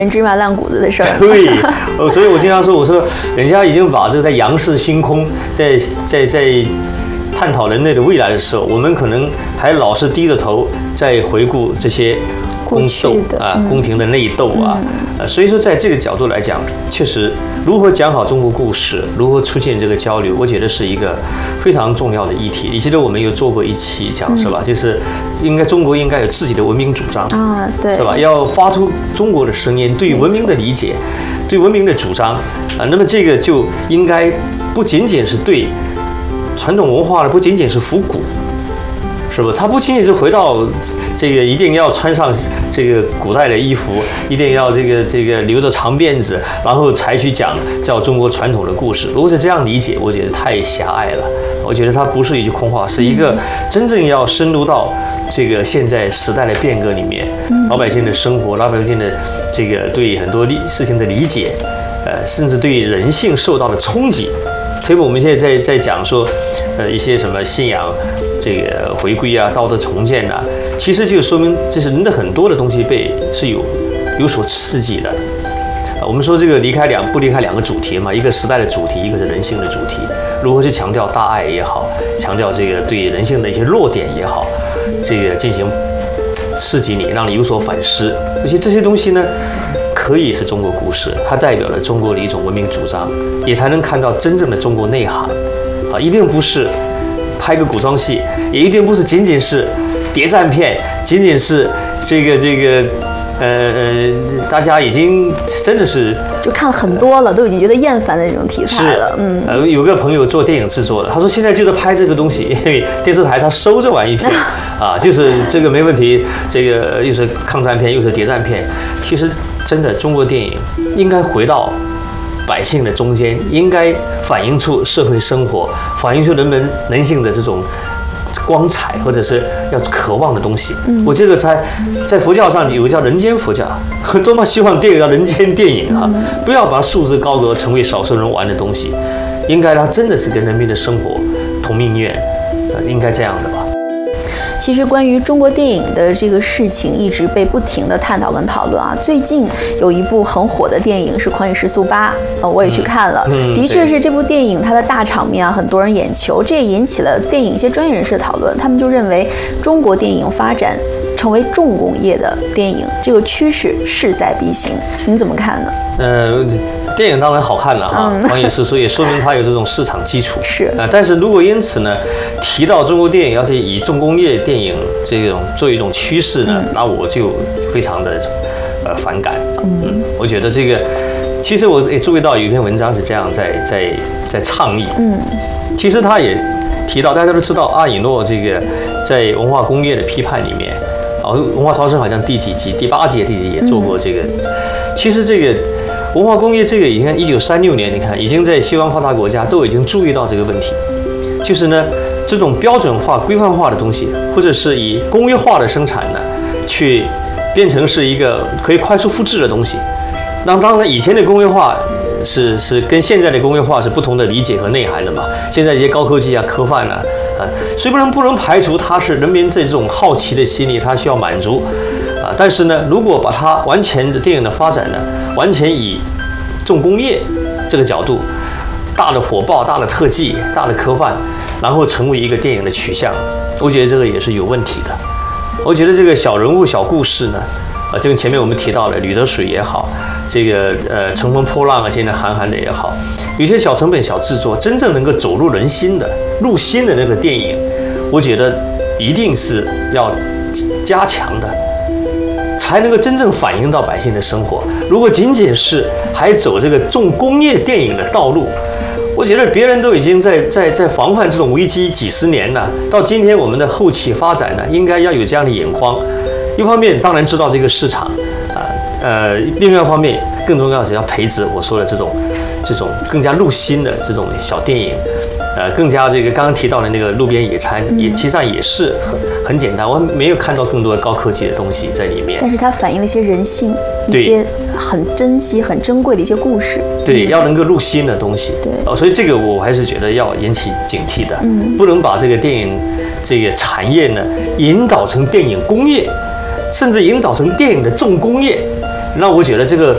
人芝麻烂谷子的事儿。 对，所以我经常说，我说人家已经把这个在仰视星空，在探讨人类的未来的时候，我们可能还老是低着头在回顾这些宫斗啊、宫廷的内斗啊，所以说在这个角度来讲，确实如何讲好中国故事，如何出现这个交流，我觉得是一个非常重要的议题。你记得我们有做过一期讲是吧？就是中国应该有自己的文明主张啊，对， 是吧？要发出中国的声音，对文明的理解，对文明的主张啊。那么这个就应该不仅仅是对传统文化的，不仅仅是复古。是不？他不仅仅是回到这个一定要穿上这个古代的衣服，一定要这个留着长辫子，然后才去讲叫中国传统的故事。如果是这样理解，我觉得太狭隘了。我觉得它不是一句空话，是一个真正要深入到这个现在时代的变革里面，老百姓的生活，老百姓的这个对很多事情的理解，甚至对人性受到的冲击。所以我们现在在讲说，一些什么信仰。这个回归啊，道德重建啊，其实就说明这是人的很多的东西是有所刺激的。我们说这个不离开两个主题嘛，一个时代的主题，一个是人性的主题。如何去强调大爱也好，强调这个对人性的一些弱点也好，这个进行刺激你，让你有所反思。而且这些东西呢，可以是中国故事，它代表了中国的一种文明主张，也才能看到真正的中国内涵啊，一定不是。拍个古装戏，也一定不是仅仅是谍战片，仅仅是这个大家已经真的是就看了很多了，都已经觉得厌烦的那种题材了。 有个朋友做电影制作的，他说现在就是拍这个东西，因为电视台他收这玩意片啊，就是这个没问题，这个又是抗战片又是谍战片，其实真的中国电影应该回到百姓的中间，应该反映出社会生活，反映出人性的这种光彩，或者是要渴望的东西。我这个在佛教上有个叫人间佛教，多么希望电影叫人间电影啊！不要把它束之高阁，成为少数人玩的东西。应该它真的是跟人民的生活同命运，应该这样的吧。 其实关于中国电影的这个事情一直被不停的探讨跟讨论啊。最近有一部很火的电影是《狂野时速8》，我也去看了，的确是这部电影它的大场面啊，很多人眼球，这也引起了电影一些专业人士的讨论。他们就认为中国电影发展成为重工业的电影，这个趋势势在必行。你怎么看呢？ 电影当然好看了哈，狂野时速也说明它有这种市场基础。 是但是如果因此呢，提到中国电影要是以重工业电影这种作为一种趋势呢，那我就非常的反感。我觉得这个，其实我也注意到有一篇文章是这样在倡议。其实他也提到，大家都知道阿以诺这个在文化工业的批判里面，文化超生好像第几集，第8集、第几集也做过这个。其实这个。文化工业这个，你看1936年，你看已经在西方发达国家都已经注意到这个问题，就是呢，这种标准化、规范化的东西，或者是以工业化的生产呢，去变成是一个可以快速复制的东西。那当然，以前的工业化是跟现在的工业化是不同的理解和内涵的嘛。现在一些高科技啊、科幻啊，虽不能排除它是人民这种好奇的心理，它需要满足。但是呢，如果把它完全的电影的发展呢，完全以重工业这个角度，大的火爆、大的特技、大的科幻，然后成为一个电影的取向，我觉得这个也是有问题的。我觉得这个小人物、小故事呢，就跟前面我们提到的《吕得水》也好，这个乘风破浪啊，现在韩寒的也好，有些小成本、小制作，真正能够走入人心的、入心的那个电影，我觉得一定是要加强的。才能够真正反映到百姓的生活。如果仅仅是还走这个重工业电影的道路，我觉得别人都已经在防范这种危机几十年了。到今天我们的后期发展呢，应该要有这样的眼光。一方面当然知道这个市场，另外一方面更重要的是要培植我说的这种更加入心的这种小电影。更加这个刚刚提到的那个路边野餐，其实上也是很简单，我没有看到更多的高科技的东西在里面。 但是它反映了一些人性，一些很珍惜、很珍贵的一些故事。 对，要能够入心的东西。 对， 所以这个我还是觉得要引起警惕的，不能把这个电影这个产业呢引导成电影工业，甚至引导成电影的重工业。那我觉得这个